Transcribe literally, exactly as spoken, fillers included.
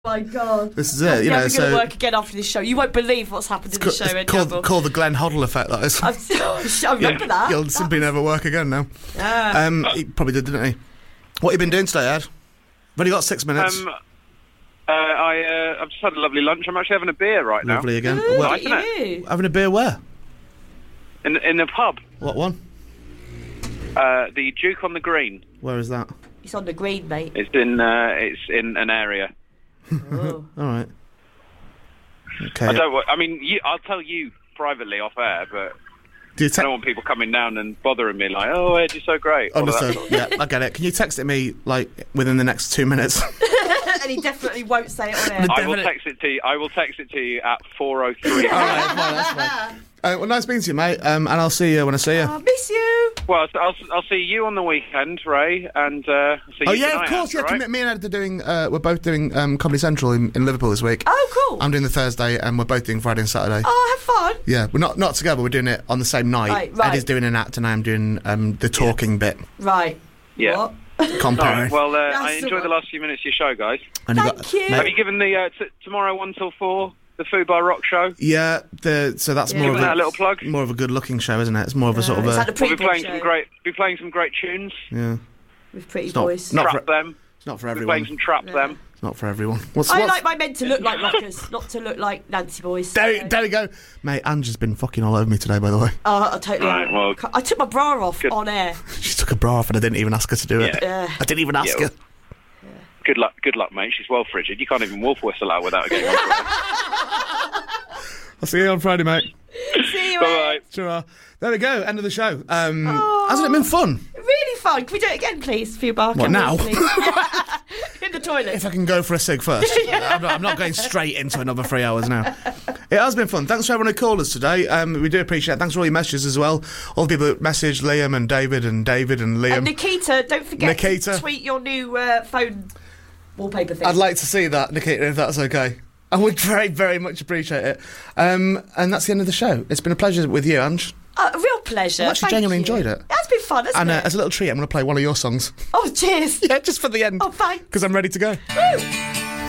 My God. This is it, you I'm know. never So going to work again after this show. You won't believe what's happened in the show. it's called, called the Glenn Hoddle effect, that is. I've, I remember that. You'll that simply was... never work again now. Yeah. Um, he probably did, didn't he? What have you been doing today, Ed? We've only got six minutes. Um, uh, I, uh, I've just had a lovely lunch. I'm actually having a beer right now. Lovely again. Look Well, at you. having a beer where? In, in the pub. What one? Uh, the Duke on the Green. Where is that? It's on the green, mate. It's in, uh, it's in an area. Oh. All right. Okay. I don't. wa- I mean, you, I'll tell you privately off air, but Do you I te- don't want people coming down and bothering me like, "Oh, Ed, you're so great." All of that Understood. sort of- Yeah, I get it. Can you text it me like within the next two minutes? And he definitely won't say it on air. I will text it to you. I will text it to you at four oh three. All right, fine, that's fine. Uh, well, nice being to you, mate. Um, and I'll see you when I see you. I miss you. Well, I'll, I'll see you on the weekend, Ray, and uh, I'll see Oh you yeah, tonight, of course. Andrew, Yeah, right? me and Ed are doing. Uh, we're both doing um, Comedy Central in, in Liverpool this week. Oh, cool. I'm doing the Thursday, and we're both doing Friday and Saturday. Oh, have fun. Yeah, we're not not together. We're doing it on the same night. Right, right. Ed is doing an act, and I'm doing um, the talking bit. Right. Yeah. What? All Comparing. right, well, uh, That's I the enjoyed one. the last few minutes of your show, guys. And you Thank got- you. mate, Have you given the uh, t- tomorrow one till four the Food Bar Rock show? yeah, the so that's Yeah. more Giving of that a a little plug. more of a good-looking show, isn't it? It's more of a sort of It's a like the We'll be Pretty playing Boy some show great. Be playing some great tunes. yeah. with Pretty It's not- Boys. not Trap for- them. It's not for We're everyone. playing some trap them. It's not for everyone. What's, I what's, like my men to look like rockers, not to look like Nancy boys. There, there we go, mate. Angie's been fucking all over me today, by the way. Oh, I totally. Right, well- I took my bra off Good. on air. She took her bra off, and I didn't even ask her to do it. Yeah. I didn't even ask Yeah, her. Good luck, good luck, mate. She's well frigid. You can't even wolf whistle out without getting on. I'll see you on Friday, mate. See you. Bye. Ed. Sure. There we go. End of the show. Um, hasn't it been fun? Really fun. Can we do it again, please, for your bar? What, Can we, now? please? In the toilet. If I can go for a cig first. I'm, not, I'm not going straight into another three hours now. It has been fun. Thanks for everyone who called us today. Um, we do appreciate it. Thanks for all your messages as well. All the people that messaged Liam and David and David and Liam. And Nikita, don't forget Nikita. to tweet your new uh, phone wallpaper thing. I'd like to see that, Nikita, if that's okay. I would very, very much appreciate it. Um, and that's the end of the show. It's been a pleasure with you, Ange. Uh, a real pleasure. I've actually Thank genuinely you. enjoyed it. That's been fun, hasn't And uh, it? as a little treat, I'm going to play one of your songs. Oh, cheers. Yeah, just for the end. Oh, thanks. Because I'm ready to go. Woo.